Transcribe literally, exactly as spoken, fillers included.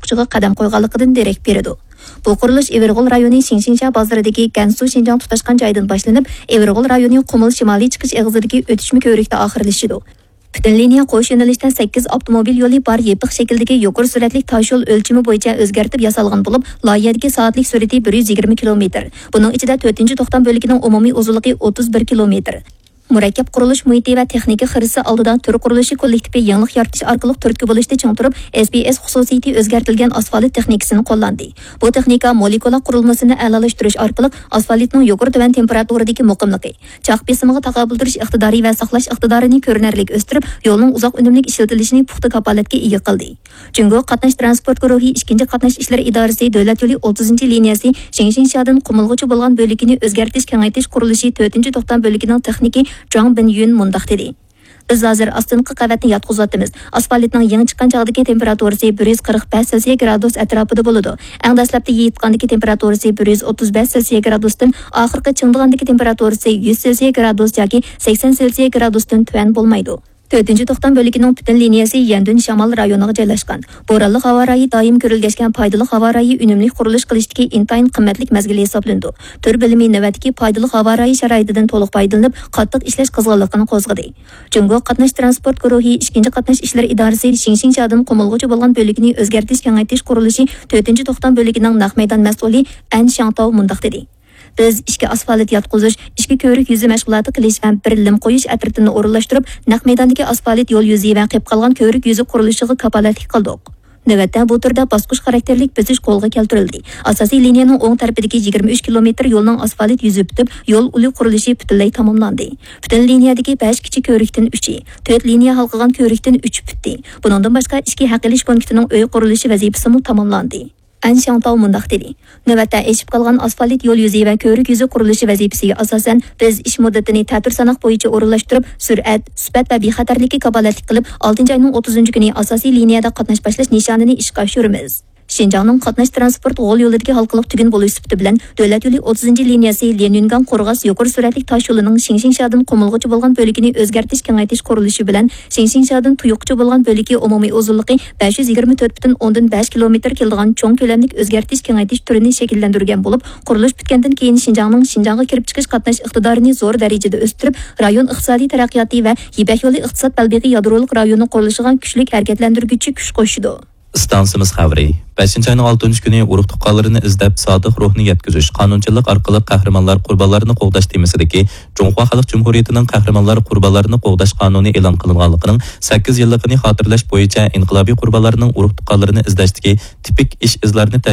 bosqichiga qadam qo'yganligidan derak beradi. Bu qurilish Everg'ol rayoni Shingshingsha bozoridagi Gansu Shinjang tutashgan joydan boshlanib, Everg'ol rayoni Qumul shimoliy chiqish eg'izidagi o'tishma ko'rikda oxirlashadi. Butun liniya qo'sh yo'nalishda sakkiz avtomobil yo'li bor yepiq shakldagi yuqori sur'atli tosh yo'l o'lchami bo'yicha o'zgartib yasalgan bo'lib, loyihadagi soatlik sur'ati bir yuz yigirma kilometr. Buning ichida to'rtinchi to'xtam bo'ligining umumiy uzunligi o'ttiz bir kilometr. Murakkab qurilish muhiti va texnika xirisi oldidan tur qurilishi kollektivi yangilik yaratish orqali turtki bo'lishda ching turib, S B S xususiyati o'zgartirilgan asfalt texnikasini qo'llandi. Bu texnika molekula qurilmasini a'lolashtirish orqali asfaltning yuqori tuvan temperaturadagi muqimligi, chaq besimiga taqobil turish iqtidori va saqlash iqtidorini ko'rinarlik o'stirib, yo'lning uzoq unumli ishlatilishini puxta kafolatga ega qildi. Jungo qatnash transport guruhi ikkinchi qatnash ishlari idorasi davlat yo'li o'ttizinchi liniyasi Shingshingshadan Qumulgacha bo'lgan bo'ligini o'zgartirish kengaytirish qurilishi to'rtinchi to'xtam bo'ligining texniki Zhang Binyun mundaq dedi. Biz hozir ostinqi qavatni yotqizyapmiz. Asfaltning yangi chiqqan chog'dagi temperaturasi bir yuz qirq besh Selsiy gradus atrofida bo'ladi. Eng dastlabki yetgandagi temperaturasi bir yuz o'ttiz besh Selsiy gradusdan, oxirgi chingdigandagi temperaturasi yuz Selsiy gradus yoki sakson Selsiy gradusdan tuvan bo'lmaydi. to'rtinchi to'xtam bo'ligining butun liniyasi Yandun shamol rayoniga joylashgan. Bo'ronli havo rayi doim ko'rilgan foydali havo rayi unumli qurilish qilishdagi intayin qimmatlik mazgili hisoblandi. Tur bilimi navbatdagi foydali havo rayi sharoitidan to'liq foydalanib, qattiq ishlash qizg'inligini qo'zg'adi. Jungo qatnash transport guruhi ikkinchi qatnash ishlari idorasi Shingshingshadan Qumulgacha bo'lgan bo'ligini o'zgartirish kengaytirish qurilishi to'rtinchi to'xtam bo'ligining naq maydon mas'uli An Shangtao mundaq dedi. Biz ishga asfalt yotqizish, ishga ko'rik yuzi mashg'uloti qilish va bir lim qo'yish atrofini o'rinlashtirib, naq maydondagi asfalt yo'l yuzi va qilib qolgan ko'rik yuzi qurilishiga kafolatlik qildik. Navbatda bu turda bosqich xarakterlik bitish qo'lga keltirildi. Asosiy liniyaning o'ng tarafidagi yigirma uch kilometr yo'lning asfalt yuzi bitib, yo'l uli qurilishi butunlay tamomlandi. Butun liniyadagi besh kichik ko'rikdan uchi, to'rt liniya halqagan ko'rikdan uch bitdi. Bundan boshqa ishki haqilish punktining uy qurilishi vazifasi ham tamomlandi. An Shangtao mundaq dedi. Navbatda eshib qolgan asfalt yo'l yuzi va ko'rik yuzi qurilishi vazifasiga asosan biz ish muddatini ta'tir sanoq bo'yicha o'rinlashtirib, sur'at, sifat va bexatarlikka kafolatlik qilib, oltinchi oyning o'ttizinchi kuni asosiy liniyada qatnash boshlash nishonini ishga oshiramiz. Shinjongning qatnash transport yo'l yo'lidagi halqaliq tugun bo'lish sifati bilan davlat yo'li o'ttizinchi liniyasi Leningan Qo'rg'as yuqori sur'atli tosh yo'lining Shingshingshadan Qumulgacha bo'lgan bo'ligini o'zgartirish kengaytirish qurilishi bilan Shingshingshadan Tuyuqcha bo'lgan bo'ligi umumiy uzunligi besh yuz yigirma to'rt butun o'ndan besh kilometr keladigan cho'ng ko'lamlik o'zgartirish kengaytirish turini shakllantirgan bo'lib, qurilish bitgandan keyin Shinjongning Shinjongga kirib chiqish qatnash iqtidorini zo'r darajada o'stirib, rayon iqtisodiy taraqqiyoti va Yibak yo'li iqtisod balbig'i yadrolik rayoni qurilishiga kuchli harakatlantiruvchi kuch qo'shdi. Stansimiz xabari. beshinchi oyning oltinchi kuni urug' tuqqanlarini izlab sodiq ruhni yetkazish, qonunchilik orqali qahramonlar qurbonlarini qo'g'dash temasidagi Jungho Xalq Jumhuriyatining qahramonlar qurbonlarini qo'g'dash qonuni e'lon qilinganligining sakkiz yilligini xotirlash bo'yicha inqilobiy qurbonlarning urug' tuqqanlarini izlashdagi tipik ish izlarini